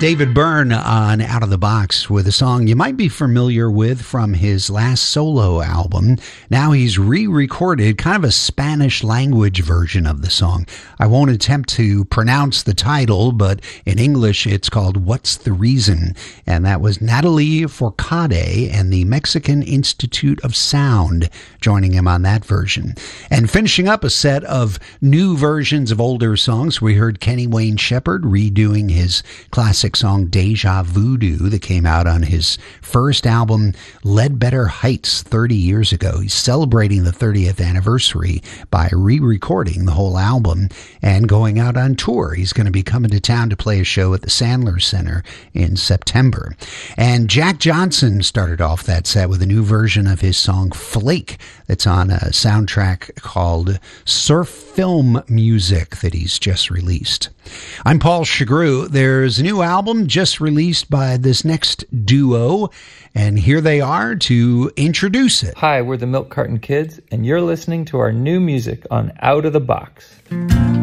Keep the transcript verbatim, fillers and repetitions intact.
David Byrne on Out of the Box with a song you might be familiar with from his last solo album. Now he's re-recorded kind of a Spanish language version of the song. I won't attempt to pronounce the title, but in English it's called What's the Reason? And that was Natalie Forcade and the Mexican Institute of Sound joining him on that version. And finishing up a set of new versions of older songs, we heard Kenny Wayne Shepherd redoing his classic song Deja Voodoo that came out on his first album Ledbetter Heights thirty years ago. He's celebrating the thirtieth anniversary by re-recording the whole album and going out on tour. He's going to be coming to town to play a show at the Sandler Center in September. And Jack Johnson started off that set with a new version of his song Flake that's on a soundtrack called Surf Film Music that he's just released. I'm Paul Chagru. There's a new album just released by this next duo, and here they are to introduce it. Hi, we're the Milk Carton Kids, and you're listening to our new music on Out of the Box.